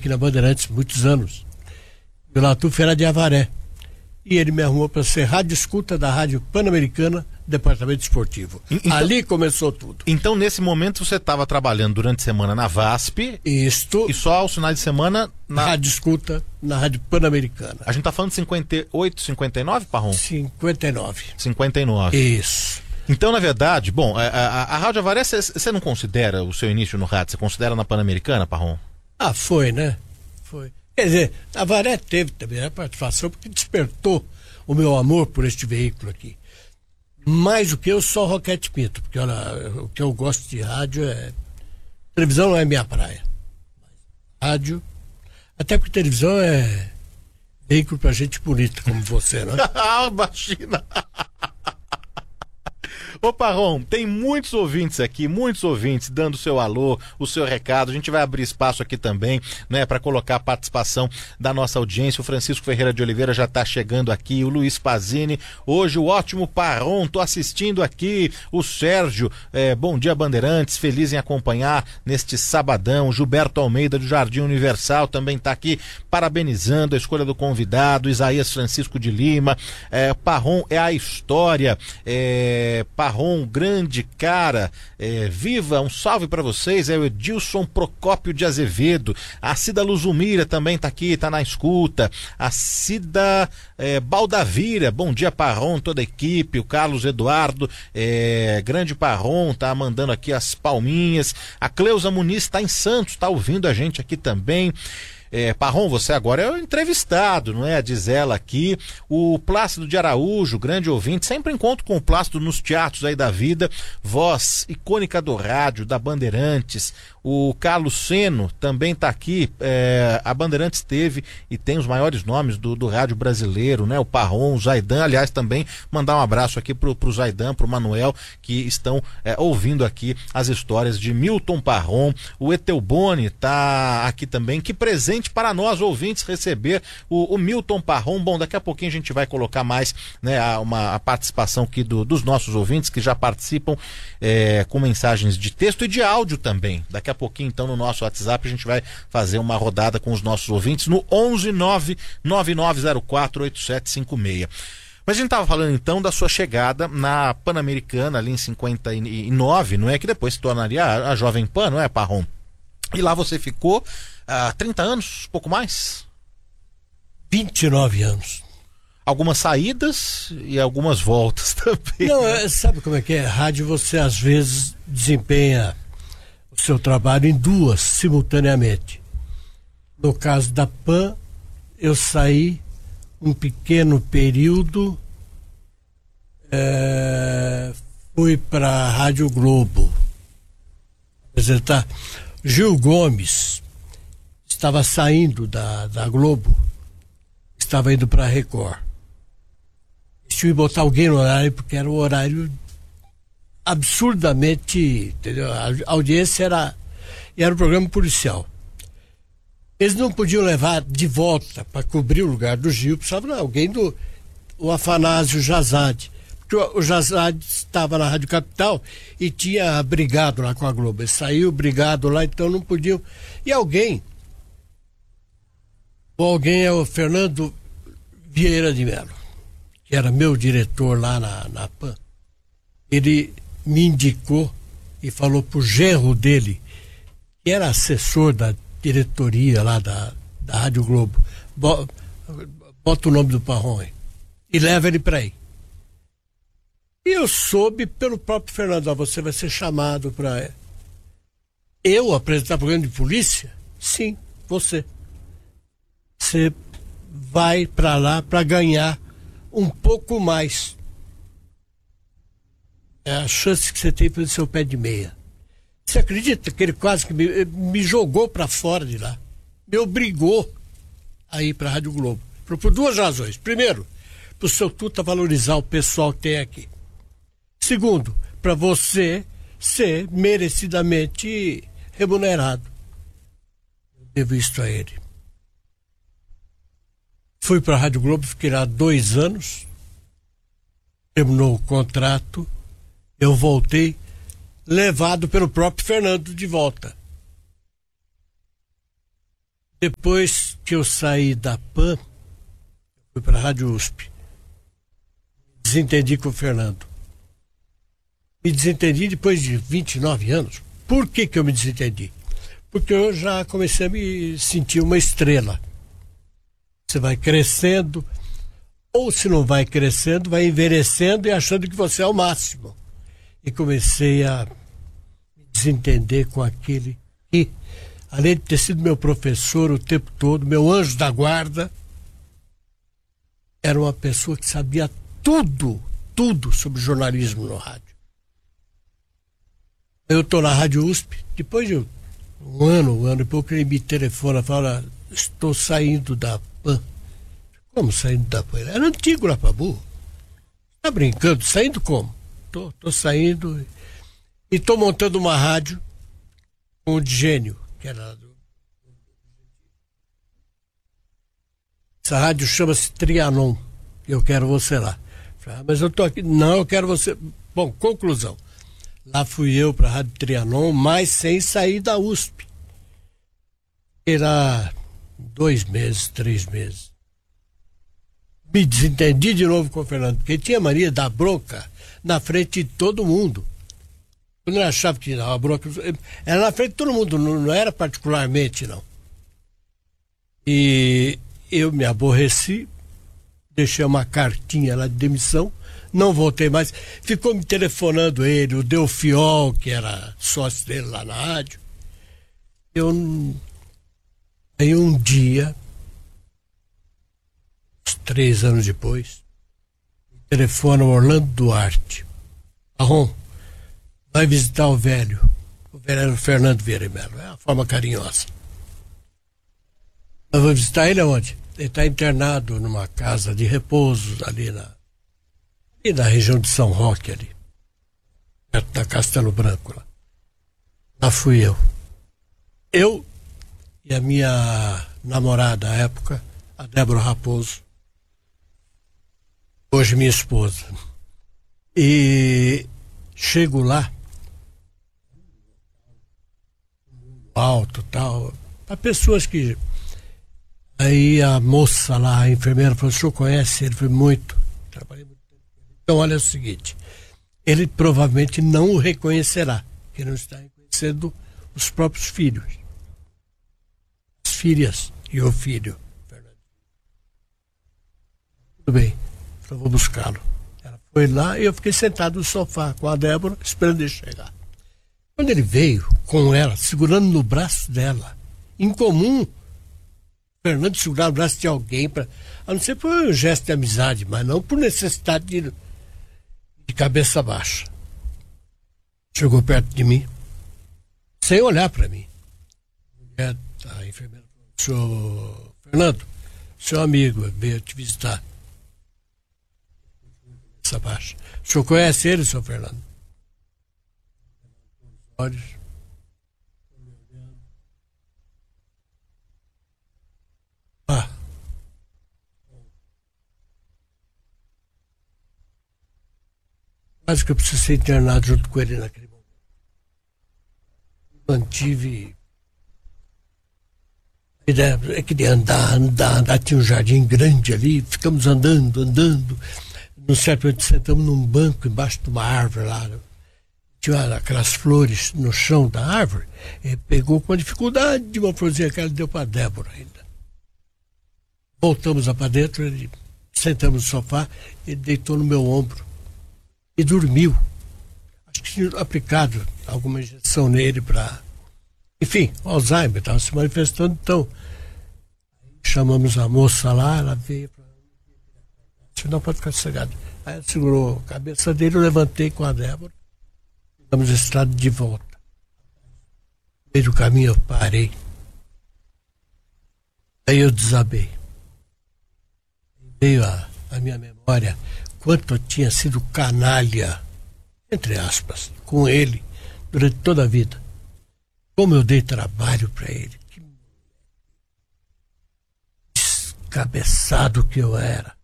aqui na Bandeirantes muitos anos. O Latuf era de Avaré. E ele me arrumou para ser rádio escuta da Rádio Pan-Americana, Departamento Esportivo. Então, ali começou tudo. Então, nesse momento, você estava trabalhando durante a semana na VASP. Isto. E só aos finais de semana na Rádio escuta na Rádio Pan-Americana. A gente tá falando de 58, 59, Parrom? 59. 59. Isso. Então, na verdade, bom, a Rádio Avaré, você não considera o seu início no rádio? Você considera na Pan-Americana, Parrom? Ah, foi, né? Foi. Quer dizer, a Avaré teve também a participação porque despertou o meu amor por este veículo aqui. Mais do que eu, só Roquete Pinto, porque olha, o que eu gosto de rádio é... Televisão não é minha praia. Rádio, até porque televisão é veículo pra gente bonita como você, né? Imagina! Ô Parrom, tem muitos ouvintes aqui, dando seu alô, o seu recado. A gente vai abrir espaço aqui também, né, para colocar a participação da nossa audiência. O Francisco Ferreira de Oliveira já está chegando aqui, o Luiz Pazini, hoje o ótimo Parrom, tô assistindo aqui, o Sérgio, bom dia Bandeirantes, feliz em acompanhar neste sabadão. Gilberto Almeida do Jardim Universal também está aqui parabenizando a escolha do convidado. Isaías Francisco de Lima, Parrom é a história, Parrom, grande cara, viva, um salve para vocês. É o Edilson Procópio de Azevedo. A Cida Luzumira também tá aqui, tá na escuta. A Cida Baldavira, bom dia Parrom, toda a equipe. O Carlos Eduardo, grande Parrom, tá mandando aqui as palminhas. A Cleusa Muniz tá em Santos, tá ouvindo a gente aqui também. Parrom, você agora é o entrevistado, não é? Diz ela aqui. O Plácido de Araújo, grande ouvinte, sempre encontro com o Plácido nos teatros aí da vida, voz icônica do rádio, da Bandeirantes. O Carlos Seno também está aqui. A Bandeirantes teve e tem os maiores nomes do rádio brasileiro, né? O Parrom, o Zaidan, aliás, também mandar um abraço aqui pro Zaidan, pro Manuel, que estão ouvindo aqui as histórias de Milton Parrom. O Etelboni tá aqui também. Que presente para nós ouvintes receber o Milton Parrom. Bom, daqui a pouquinho a gente vai colocar mais, né, a participação aqui dos nossos ouvintes que já participam com mensagens de texto e de áudio também. Daqui a pouquinho, então, no nosso WhatsApp a gente vai fazer uma rodada com os nossos ouvintes no 11999048756. Mas a gente estava falando então da sua chegada na Pan-Americana ali em 59, não é? Que depois se tornaria a Jovem Pan, não é, Parrom? E lá você ficou 30 anos, pouco mais? 29 anos. Algumas saídas e algumas voltas também. Não, sabe como é que é? Rádio, você às vezes desempenha o seu trabalho em duas simultaneamente. No caso da Pan, eu saí um pequeno período, fui para a Rádio Globo apresentar. Gil Gomes estava saindo da Globo, estava indo para a Record. Deixa eu botar alguém no horário, porque era um horário absurdamente, entendeu? A audiência era um programa policial. Eles não podiam levar de volta para cobrir o lugar do Gil, precisava de alguém o Afanásio Jazade, porque o Jazade estava na Rádio Capital e tinha brigado lá com a Globo. Ele saiu brigado lá, então não podiam. E alguém é o Fernando Vieira de Mello, que era meu diretor lá na PAN. Ele me indicou e falou pro genro dele, que era assessor da diretoria lá da Rádio Globo, bota o nome do Parrom aí e leva ele para aí. E eu soube pelo próprio Fernando, você vai ser chamado para eu apresentar programa de polícia? Sim, você vai para lá para ganhar um pouco mais. É a chance que você tem para o seu pé de meia. Você acredita que ele quase que me jogou para fora de lá? Me obrigou a ir para a Rádio Globo. Por duas razões. Primeiro, para o seu Tuta valorizar o pessoal que tem aqui. Segundo, para você ser merecidamente remunerado. Eu devo isso a ele. Fui para a Rádio Globo, fiquei lá 2 anos. Terminou o contrato. Eu voltei, levado pelo próprio Fernando de volta. Depois que eu saí da PAN, fui para a Rádio USP. Desentendi com o Fernando. Me desentendi depois de 29 anos. Por que eu me desentendi? Porque eu já comecei a me sentir uma estrela. Você vai crescendo, ou se não vai crescendo, vai envelhecendo e achando que você é o máximo. E comecei a me desentender com aquele que, além de ter sido meu professor o tempo todo, meu anjo da guarda, era uma pessoa que sabia tudo sobre jornalismo no rádio. Eu estou na Rádio USP, depois de um ano e pouco, ele me telefona, fala, estou saindo da PAN. Como saindo da PAN? Era antigo lá para burro. Tá brincando? Saindo como? Tô saindo e estou montando uma rádio com o Digênio, que era do... Essa rádio chama-se Trianon. Eu quero você lá. Falei, mas eu tô aqui. Não, eu quero você. Bom, conclusão. Lá fui eu para a Rádio Trianon, mas sem sair da USP. Era 2 meses, 3 meses. Me desentendi de novo com o Fernando, porque tinha mania da bronca na frente de todo mundo. Quando eu achava que a bronca era na frente de todo mundo, não era particularmente, não. E eu me aborreci, deixei uma cartinha lá de demissão, não voltei mais. Ficou me telefonando ele, o Delfiol, que era sócio dele lá na rádio. Aí um dia, uns 3 anos depois, telefona o Orlando Duarte. Arrom, vai visitar o velho. O velho era o Fernando Vieira Melo, é uma forma carinhosa. Eu vou visitar ele aonde? Ele está internado numa casa de repouso ali na região de São Roque, ali, perto da Castelo Branco. Lá fui eu. Eu e a minha namorada à época, a Débora Raposo, hoje minha esposa. E chego lá, alto tal, para pessoas que... Aí a moça lá, a enfermeira, falou, o senhor conhece ele? Foi muito. Trabalhei muito tempo. Então, olha o seguinte, ele provavelmente não o reconhecerá, porque não está reconhecendo os próprios filhos. As filhas e o filho. Tudo bem, então vou buscá-lo. Ela foi lá e eu fiquei sentado no sofá com a Débora, esperando ele chegar. Quando ele veio com ela, segurando no braço dela, incomum, Fernando segurar o braço de alguém, a não ser por um gesto de amizade, mas não por necessidade de cabeça baixa. Chegou perto de mim, sem olhar para mim. A enfermeira falou, senhor Fernando, seu amigo veio te visitar. Cabeça baixa. O senhor conhece ele, senhor Fernando? Olhos. Quase que eu preciso ser internado junto com ele naquele momento. Mantive a ideia é que de andar. Tinha um jardim grande ali, ficamos andando. Num certo momento sentamos num banco embaixo de uma árvore lá. Tinha aquelas flores no chão da árvore. Ele pegou com dificuldade de uma florzinha que ela deu para a Débora ainda. Voltamos lá para dentro, sentamos no sofá, ele deitou no meu ombro. E dormiu. Acho que tinha aplicado alguma injeção nele para... Enfim, o Alzheimer estava se manifestando, então chamamos a moça lá, ela veio para... Disse, não, pode ficar sossegado. Aí ela segurou a cabeça dele, eu levantei com a Débora, ficamos na estrada de volta. No meio do caminho eu parei. Aí eu desabei. Veio a minha memória... Quanto eu tinha sido canalha, entre aspas, com ele durante toda a vida. Como eu dei trabalho para ele. Que descabeçado que eu era.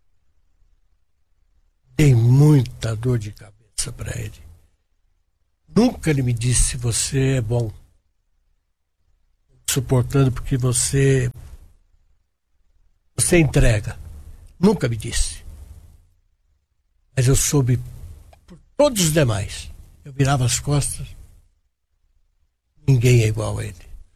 Dei muita dor de cabeça para ele. Nunca ele me disse, você é bom. suportando porque você entrega. Nunca me disse. Mas eu soube por todos os demais. Eu virava as costas. Ninguém é igual a ele.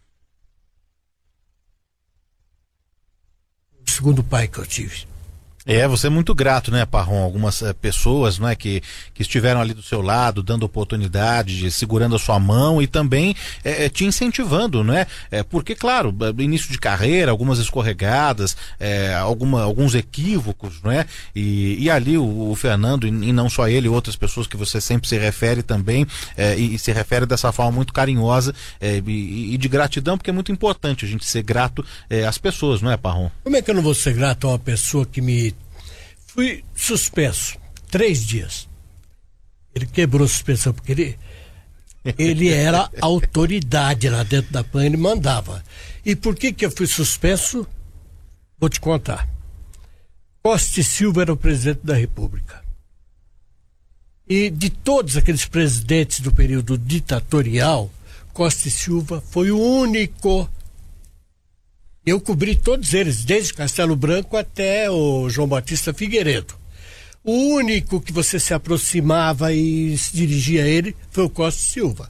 O segundo pai que eu tive. Você é muito grato, né, Parrom? Algumas pessoas, não é, que estiveram ali do seu lado, dando oportunidade, segurando a sua mão e também te incentivando, não é? Porque, claro, início de carreira, algumas escorregadas, alguns equívocos, não é? E ali o Fernando, e não só ele, outras pessoas que você sempre se refere também, e se refere dessa forma muito carinhosa e de gratidão, porque é muito importante a gente ser grato às pessoas, não é, Parrom? Como é que eu não vou ser grato a uma pessoa que me... Fui suspenso 3 dias. Ele quebrou a suspensão porque ele era autoridade lá dentro da PAN, ele mandava. E por que eu fui suspenso? Vou te contar. Costa e Silva era o presidente da República. E de todos aqueles presidentes do período ditatorial, Costa e Silva foi o único. Eu cobri todos eles, desde Castelo Branco até o João Batista Figueiredo. O único que você se aproximava e se dirigia a ele foi o Costa e Silva.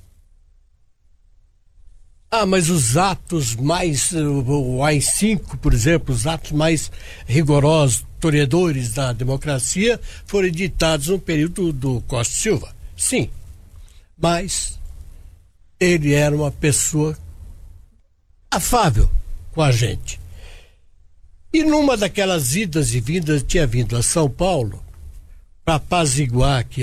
Mas os atos mais, o AI-5, por exemplo, os atos mais rigorosos, toreadores da democracia, foram editados no período do Costa e Silva. Sim, mas ele era uma pessoa afável com a gente. E numa daquelas idas e vindas, tinha vindo a São Paulo para apaziguar aqui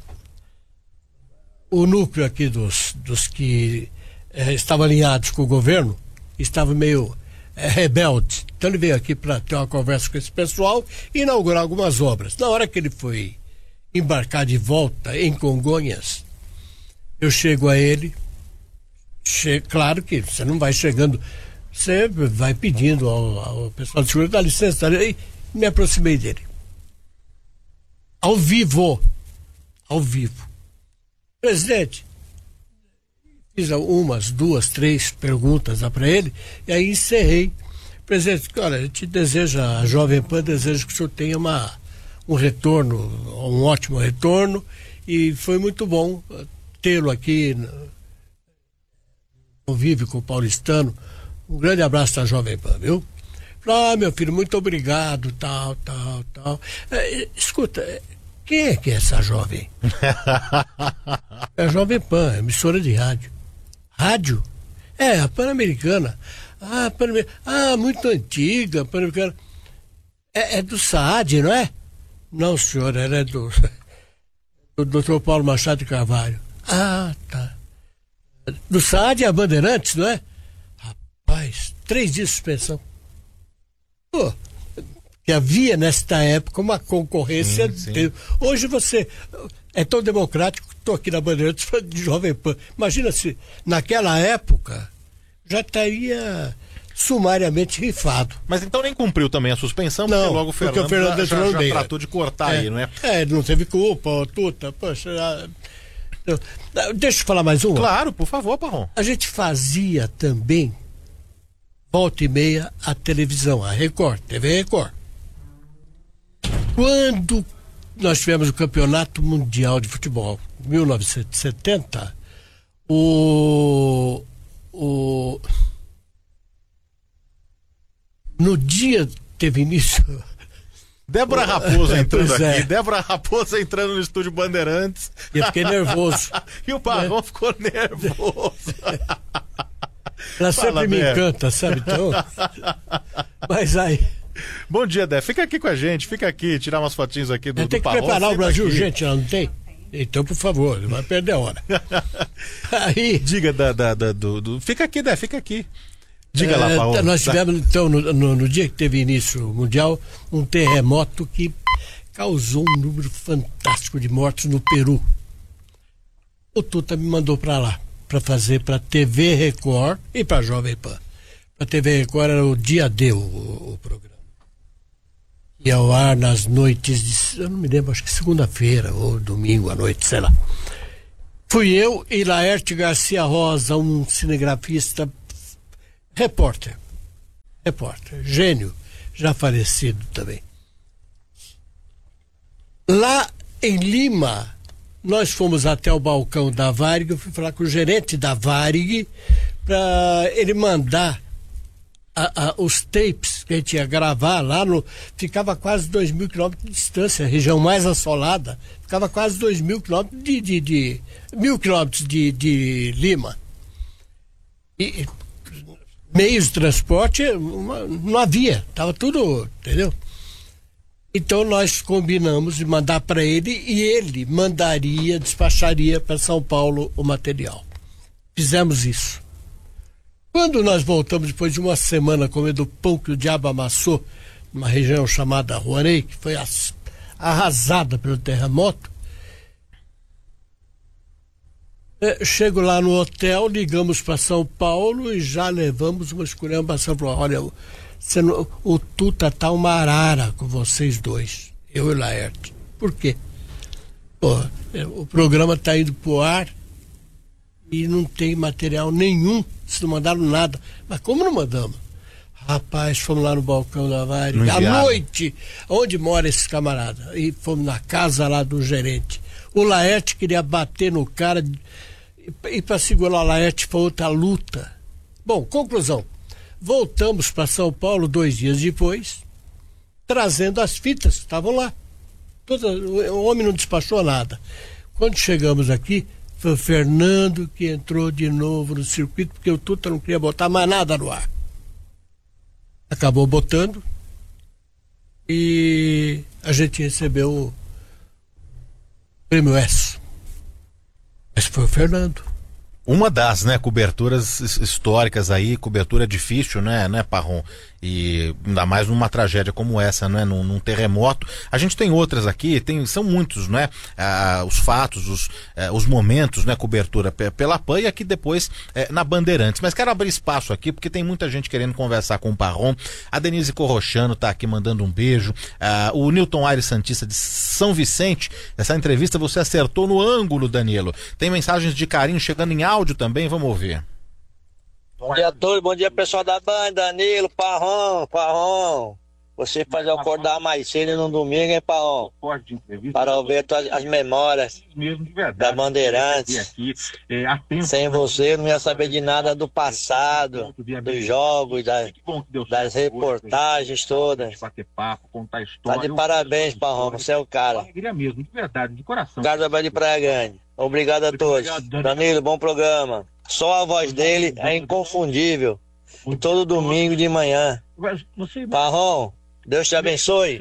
o núcleo aqui dos que estavam alinhados com o governo, estava meio rebelde. Então ele veio aqui para ter uma conversa com esse pessoal e inaugurar algumas obras. Na hora que ele foi embarcar de volta em Congonhas, eu chego a ele, claro que você não vai chegando, você vai pedindo ao pessoal de segurança, dá licença, e me aproximei dele. Ao vivo. Presidente, fiz umas, 2, 3 perguntas lá para ele, e aí encerrei. Presidente, olha, a gente deseja, a Jovem Pan deseja que o senhor tenha um retorno, um ótimo retorno, e foi muito bom tê-lo aqui, convive com o paulistano. Um grande abraço da Jovem Pan, viu? Meu filho, muito obrigado, tal. Escuta, quem é que é essa jovem? É a Jovem Pan, emissora de rádio. Rádio? A Pan-Americana. Muito antiga, Pan-Americana. É do Saad, não é? Não, senhor, ela é do Dr. Paulo Machado de Carvalho. Tá. Do Saad é a Bandeirantes, não é? Rapaz, 3 dias de suspensão. Que havia nesta época uma concorrência. Sim. Hoje você é tão democrático que estou aqui na Bandeirantes de Jovem Pan. Imagina se naquela época já estaria sumariamente rifado. Mas então nem cumpriu também a suspensão, não, porque logo o Fernando já tratou de cortar aí, não é? Ele não teve culpa, poxa. Deixa eu falar mais uma. Claro, por favor, Parrom. A gente fazia também, volta e meia, a televisão, a Record, TV Record. Quando nós tivemos o Campeonato Mundial de Futebol, em 1970, no dia teve início... Débora Raposo entrando aqui, Débora Raposo entrando no estúdio Bandeirantes. E eu fiquei nervoso. E o Parrom ficou nervoso. Ela sempre me encanta, sabe? Então, mas aí... Bom dia, Dé. Fica aqui com a gente, fica aqui, tirar umas fotinhas aqui do Tem que Parrom, preparar o Brasil, aqui. Gente, ela não tem? Então, por favor, não vai perder a hora. Aí... Diga Fica aqui, Dé, fica aqui. Diga lá, Parrom. Nós tivemos, então, no dia que teve início o Mundial, um terremoto que causou um número fantástico de mortos no Peru. O Tuta me mandou para lá, para fazer para TV Record e para Jovem Pan. Para TV Record era o Dia D, o programa. E ao ar nas noites eu não me lembro, acho que segunda-feira ou domingo à noite, sei lá. Fui eu e Laerte Garcia Rosa, um cinegrafista Repórter, gênio, já falecido também. Lá em Lima, nós fomos até o balcão da Varig, eu fui falar com o gerente da Varig para ele mandar os tapes que a gente ia gravar lá ficava quase 2.000 quilômetros de distância, a região mais assolada, ficava quase 2.000 quilômetros de 1.000 quilômetros de Lima. E meios de transporte não havia, estava tudo, entendeu? Então nós combinamos de mandar para ele e ele despacharia para São Paulo o material. Fizemos isso. Quando nós voltamos depois de uma semana comendo pão que o diabo amassou, numa região chamada Ruarei, que foi arrasada pelo terremoto, chego lá no hotel, ligamos para São Paulo e já levamos uma esculhambação. Olha, o Tuta tá uma arara com vocês dois, eu e o Laerte. Por quê? O programa tá indo pro ar e não tem material nenhum, vocês não mandaram nada. Mas como não mandamos? Rapaz, fomos lá no balcão da Varig, à noite, onde mora esses camaradas, e fomos na casa lá do gerente. O Laerte queria bater no cara, e para segurar o Laerte foi outra luta. Bom, conclusão, voltamos para São Paulo 2 dias depois, trazendo as fitas, estavam lá. O homem não despachou nada. Quando chegamos aqui, foi o Fernando que entrou de novo no circuito, porque o Tuta não queria botar mais nada no ar. Acabou botando e a gente recebeu o prêmio S. Esse foi o Fernando. Uma das, né, coberturas históricas aí, cobertura difícil, né, Parron? E ainda mais numa tragédia como essa, né, num terremoto. A gente tem outras aqui, são muitos, né, os fatos, os momentos, né, cobertura pela PAN e aqui depois na Bandeirantes. Mas quero abrir espaço aqui porque tem muita gente querendo conversar com o Parron. A Denise Corrochano tá aqui mandando um beijo. O Newton Aires Santista de São Vicente, essa entrevista você acertou no ângulo, Danilo. Tem mensagens de carinho chegando em áudio também, vamos ouvir. Bom dia a todos, bom dia pessoal da banda, Danilo, Parron. Você faz eu acordar mais cedo no domingo, hein, Parron? Para ouvir as memórias da Bandeirantes. Sem você eu não ia saber de nada do passado, dos jogos, das reportagens todas. Tá de parabéns, Parron, você é o cara. Obrigado, de Praia Grande. Obrigado a todos. Danilo, bom programa. Só a voz dele é inconfundível. Todo domingo de manhã. Parron, Deus te abençoe.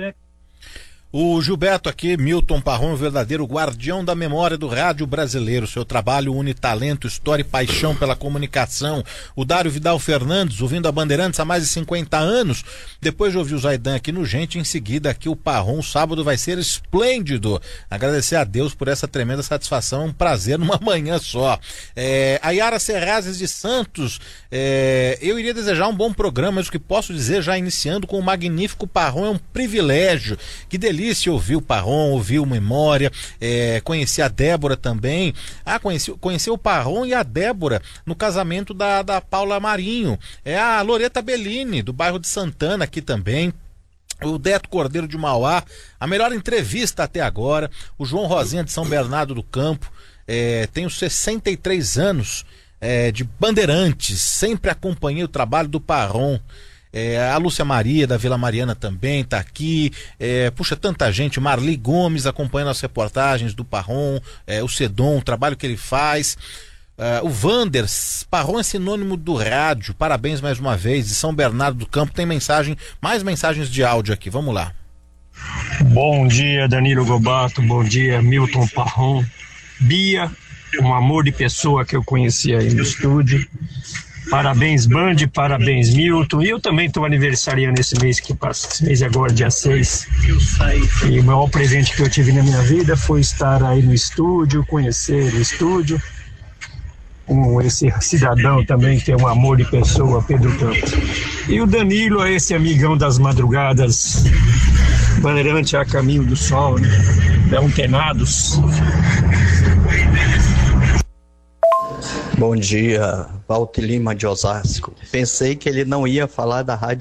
O Gilberto aqui, Milton Parron, verdadeiro guardião da memória do rádio brasileiro. Seu trabalho une talento, história e paixão pela comunicação. O Dário Vidal Fernandes, ouvindo a Bandeirantes há mais de 50 anos. Depois de ouvir o Zaidan aqui no Gente, em seguida aqui o Parron, o sábado vai ser esplêndido. Agradecer a Deus por essa tremenda satisfação, é um prazer numa manhã só. A Yara Serrazes de Santos, eu iria desejar um bom programa, mas o que posso dizer, já iniciando com o magnífico Parron, é um privilégio. Que delícia ouvir o Parron, ouvir o Memória, conheci a Débora também. Conheci o Parron e a Débora no casamento da Paula Marinho. A Loreta Bellini, do bairro de Santana, aqui também. O Deto Cordeiro de Mauá, a melhor entrevista até agora. O João Rosinha de São Bernardo do Campo, tenho 63 anos de Bandeirantes, sempre acompanhei o trabalho do Parron. A Lúcia Maria da Vila Mariana também tá aqui, puxa, tanta gente. Marli Gomes acompanhando as reportagens do Parron, o Sedon, o trabalho que ele faz. O Wanders, Parron é sinônimo do rádio, parabéns mais uma vez. De São Bernardo do Campo tem mais mensagens de áudio aqui, vamos lá. Bom dia, Danilo Gobato, bom dia, Milton Parron. Bia, um amor de pessoa que eu conheci aí no estúdio. Parabéns, Band, parabéns, Milton. E eu também estou aniversariando esse mês que passa, esse mês agora, dia 6. E o maior presente que eu tive na minha vida foi estar aí no estúdio, conhecer o estúdio, com esse cidadão também que é um amor de pessoa, Pedro Campos. E o Danilo é esse amigão das madrugadas, Bandeirante a caminho do sol, né? Antenados. Bom dia, Walter Lima de Osasco. Pensei que ele não ia falar da Rádio